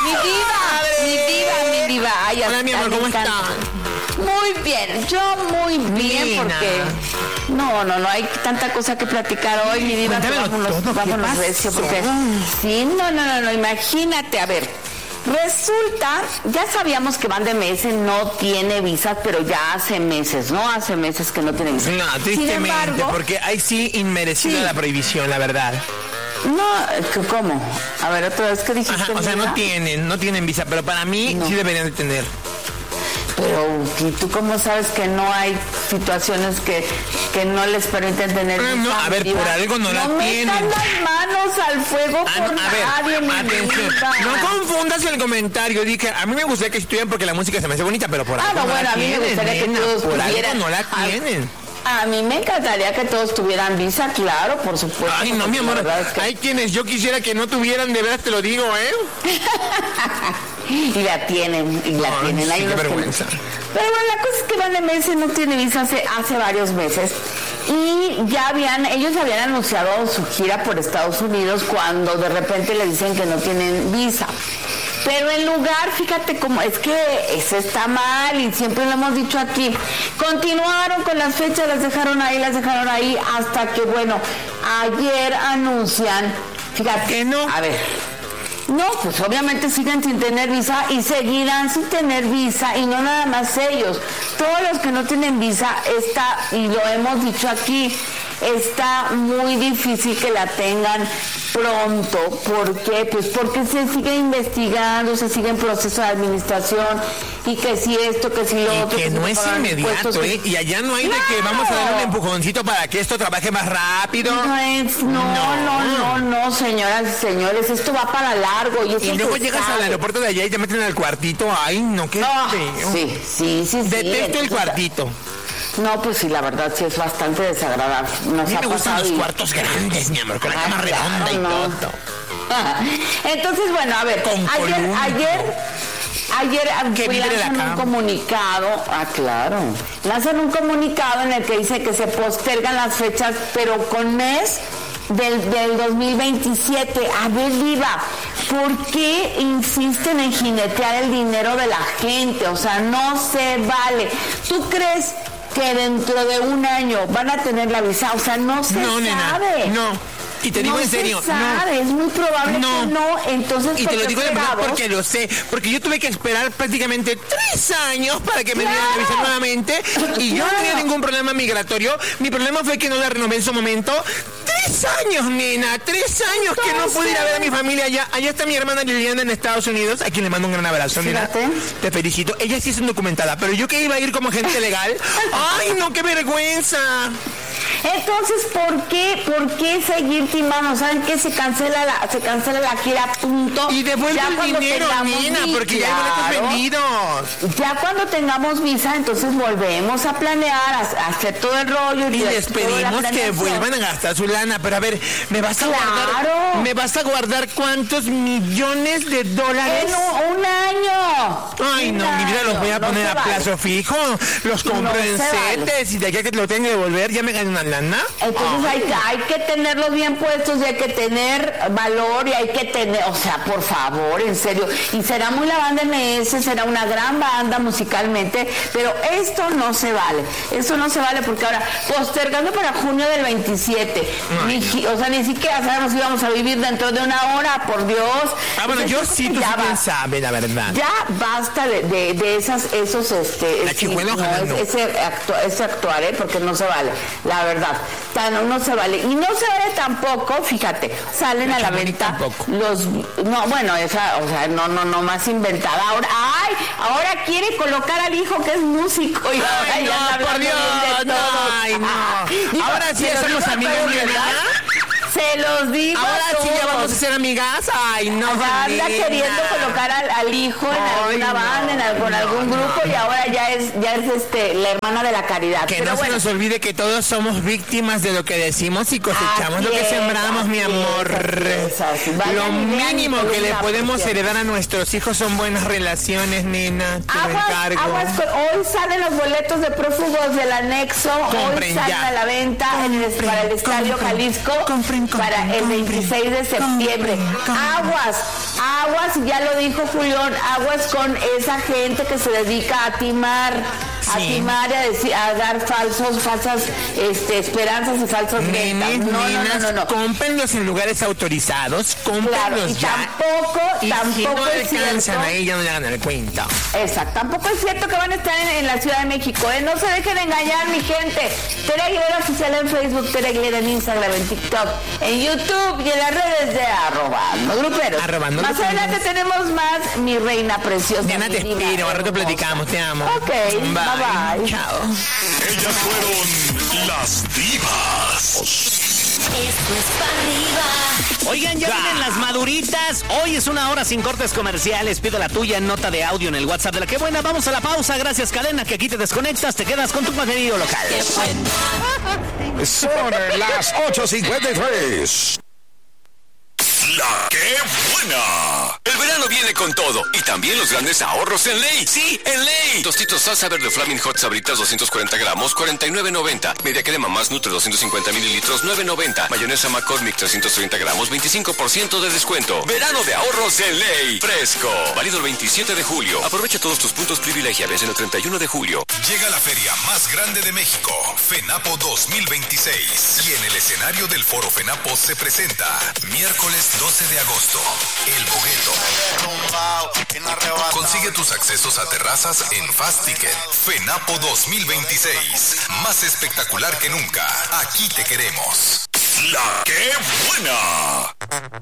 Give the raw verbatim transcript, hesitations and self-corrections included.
Mi diva, mi diva, mi diva. Ay, hola, mi amor, ¿cómo estás? Muy bien, yo muy bien, Nina. Porque no, no, no hay tanta cosa que platicar hoy, mi diva. Vámonos, todo, vámonos recio, porque sí, no, no, no, no, imagínate, a ver. Resulta, ya sabíamos que Banda M S no tiene visas, pero ya hace meses, ¿no? Hace meses que no tiene visas. No, tristemente, Sin embargo, porque ahí sí inmerecido sí. la prohibición, la verdad. No, ¿cómo? A ver, otra vez que dijiste. Ajá, o sea, no tienen, no tienen visa, pero para mí no. sí deberían de tener. Pero, ¿y tú cómo sabes que no hay situaciones que, que no les permiten tener visa? No, a ver, por algo no, no la tienen. No metan las manos al fuego ah, por no, a nadie, ver, atención. No confundas el comentario. Dije, a mí me gustaría que estudien porque la música se me hace bonita, pero por ah, algo no, no bueno, la a mí tienen. me gustaría que todos por tuvieran. Algo no la tienen. A mí me encantaría que todos tuvieran visa, claro, por supuesto. Ay, no, mi amor, es que... hay quienes yo quisiera que no tuvieran, de verdad te lo digo, ¿eh? Y la tienen, y la Ay, tienen. Sí, qué vergüenza. Que... Pero bueno, la cosa es que Banda M S no tiene visa hace, hace varios meses. Y ya habían, ellos habían anunciado su gira por Estados Unidos cuando de repente le dicen que no tienen visa. Pero en lugar, fíjate cómo, es que eso está mal y siempre lo hemos dicho aquí. Continuaron con las fechas, las dejaron ahí, las dejaron ahí, hasta que, bueno, ayer anuncian, fíjate, que no. A ver, no, pues obviamente siguen sin tener visa y seguirán sin tener visa, y no nada más ellos. Todos los que no tienen visa, está, y lo hemos dicho aquí, está muy difícil que la tengan pronto. ¿Por qué? Pues porque se sigue investigando, se sigue en proceso de administración, y que si esto, que si lo y otro. Que, que no es inmediato, ¿eh? Y allá no hay claro. de que vamos a dar un empujoncito para que esto trabaje más rápido. No, es, no, no, no, no, no, señoras y señores, esto va para largo. Y, y luego llegas sabe. al aeropuerto de allá y te meten al cuartito. Ay, no, qué no, feo. Sí, sí, sí. Detesto sí, el cuartito. No, pues sí, la verdad sí es bastante desagradable. Nos a mí me gustan los y... cuartos grandes, mi amor, con la cama ah, redonda claro, y no. todo. Entonces, bueno, a ver, con ayer, columna. ayer, ayer que lanzan un comunicado, ah, claro, lanzan un comunicado en el que dice que se postergan las fechas, pero con mes del, del dos mil veintisiete. A ver, Diva, ¿por qué insisten en jinetear el dinero de la gente? O sea, no se vale. ¿Tú crees que dentro de un año van a tener la visa? O sea, no se no, sabe. Nena, no. Y te digo no en serio, se sabe, no. Es muy probable no. que no, entonces... Y te lo digo de verdad porque lo sé, porque yo tuve que esperar prácticamente tres años para que me claro. dieran la visa nuevamente, y yo claro. no tenía ningún problema migratorio. Mi problema fue que no la renové en su momento. Tres años, nena, tres años entonces, que no pude ir a ver a mi familia allá. Allá está mi hermana Liliana en Estados Unidos, a quien le mando un gran abrazo, Fíjate. nena. Te felicito. Ella sí es indocumentada, pero yo que iba a ir como agente legal. ¡Ay, no, qué vergüenza! Entonces, ¿por qué, por qué seguir timando? ¿Saben qué? Se cancela la, se cancela la gira, punto. Y devuelve el dinero, nena, porque claro, ya hay boletos vendidos. Ya cuando tengamos visa, entonces volvemos a planear, a, a hacer todo el rollo. Y, y les pedimos que vuelvan a gastar su lana. Pero a ver, ¿me vas a claro. guardar? ¿Me vas a guardar cuántos millones de dólares? En un, un año. Ay, un no, año. Mi vida los voy a no poner a vale. plazo fijo. Los compro no en setes vale. y de aquí a que lo tenga que devolver, ya me gané una lana. Entonces hay, hay que tenerlos bien puestos y hay que tener valor y hay que tener, o sea, por favor, en serio. Y será muy la Banda M S, será una gran banda musicalmente, pero esto no se vale. Esto no se vale porque ahora, postergando para junio del veintisiete, ni, o sea, ni siquiera sabemos si vamos a vivir dentro de una hora, por Dios. Ah, bueno, yo sí, tú sí bien sabes, la verdad. Ya basta de, de, de esas, esos, este... La chihuahua, no, no. Ese, actu, ese actuar, ¿eh? Porque no se vale, la verdad. Tan, no se vale. Y no se vale tampoco, fíjate, salen la a la venta tampoco. los... No, bueno, esa, o sea, no, no, no, más inventada. Ahora, ay, ahora quiere colocar al hijo que es músico. Y ay, ahora no, por Dios, no, ay, no. Ah, digo, ahora sí somos amigos, ¿verdad? Se los digo. Ahora a sí ya vamos a ser amigas. Ay, no. Anda queriendo colocar al, al hijo en Ay, alguna banda, no, en, con no, algún grupo, no. y ahora ya es, ya es este la hermana de la caridad. Que Pero no bueno. se nos olvide que todos somos víctimas de lo que decimos y cosechamos así lo que es, sembramos, mi amor. Es, así, así. Lo mínimo que le podemos heredar a nuestros hijos son buenas relaciones, nena. Te aguas, lo encargo. Aguas con, hoy salen los boletos de prófugos del anexo. Compren hoy salen ya. a la venta compren, en el, para el Estadio compren, Jalisco compren, compren, para el veintiséis de septiembre. Compren, compren. Aguas, aguas, ya lo dijo Julián, aguas con esa gente que se dedica a timar, sí. a timar y a, decir, a dar falsos, falsas este, esperanzas y falsos Nenes, no, nenas, no, no, no, no. cómprenlos en lugares autorizados, cómprenlos claro, y ya. Tampoco, y tampoco si no es alcanzan cierto, a ella, no le hagan el cuento. Exacto, tampoco es cierto que van a estar en, en la Ciudad de México, ¿eh? No se dejen engañar, mi gente. Tere Aguilera Oficial en Facebook, Tere Aguilera en Instagram, en TikTok, en YouTube y en las redes de arroba no gruperos. Arroba, no más gruperos. Adelante tenemos más, mi reina preciosa. Diana, te espero, al rato platicamos, te amo. Ok, bye bye. bye. Chao. Ellas fueron las divas. Esto es para arriba. Oigan, ya vienen las maduritas. Hoy es una hora sin cortes comerciales. Pido la tuya en nota de audio en el WhatsApp de La Que Buena. Vamos a la pausa. Gracias, cadena, que aquí te desconectas. Te quedas con tu contenido local. Son las ocho cincuenta y tres. La Que Buena. El verano viene con todo y también los grandes ahorros en Ley. Sí, en Ley. Tostitos salsa verde Flaming Hot Sabritas doscientos cuarenta gramos, cuarenta y nueve noventa. Media crema más Nutre doscientos cincuenta mililitros, nueve noventa. Mayonesa McCormick trescientos treinta gramos, veinticinco por ciento de descuento. Verano de ahorros en Ley. Fresco. Válido el veintisiete de julio. Aprovecha todos tus puntos privilegiables en el treinta y uno de julio. Llega la feria más grande de México, FENAPO dos mil veintiséis. Y en el escenario del Foro FENAPO se presenta miércoles doce de agosto, El Bogueto. Consigue tus accesos a terrazas en Fast Ticket. FENAPO dos mil veintiséis. Más espectacular que nunca. Aquí te queremos. La Que Buena.